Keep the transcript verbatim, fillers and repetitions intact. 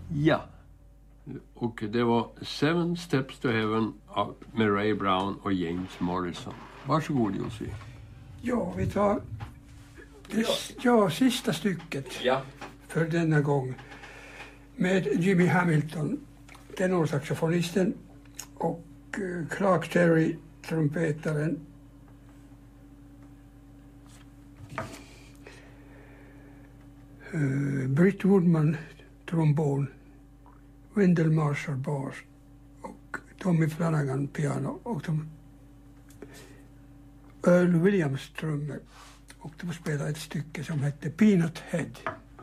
Ja. Och det var Seven Steps to Heaven med Ray Brown och James Morrison. Varsågod, Jussi. Ja, vi tar det, ja, sista stycket Ja. för denna gång med Jimmy Hamilton, tenorsaxofonisten, och uh, Clark Terry, trumpetaren. Uh, Britt Woodman, trombon, Wendell Marshall, bas och Tommy Flanagan, piano, och de Earl Williams, trummor, och de spelade ett stycke som hette Peanut Head.